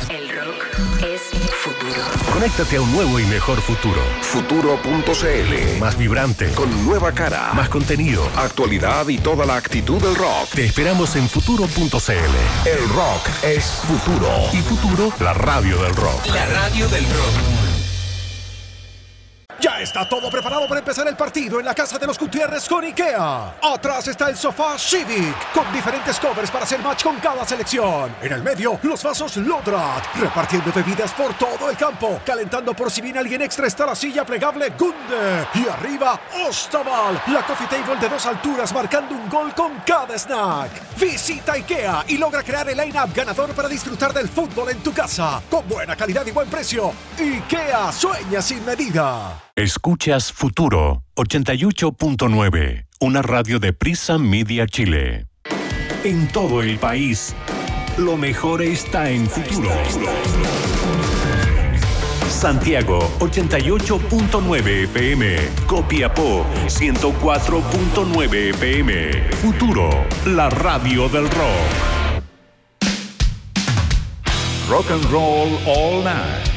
El rock es futuro. Conéctate a un nuevo y mejor futuro. Futuro.cl. Más vibrante. Con nueva cara. Más contenido. Actualidad y toda la actitud del rock. Te esperamos en Futuro.cl. El rock es futuro. Y Futuro, la radio del rock. La radio del rock. Ya está todo preparado para empezar el partido en la casa de los Gutiérrez con IKEA. Atrás está el sofá Civic, con diferentes covers para hacer match con cada selección. En el medio, los vasos Lodrat, repartiendo bebidas por todo el campo. Calentando por si viene alguien extra está la silla plegable Gunde. Y arriba, Ostaval, la coffee table de 2 alturas marcando un gol con cada snack. Visita IKEA y logra crear el line-up ganador para disfrutar del fútbol en tu casa. Con buena calidad y buen precio. IKEA, sueña sin medida. Escuchas Futuro 88.9, una radio de Prisa Media Chile. En todo el país, lo mejor está en Futuro. Santiago 88.9 FM, Copiapó 104.9 FM. Futuro, la radio del rock. Rock and Roll All Night.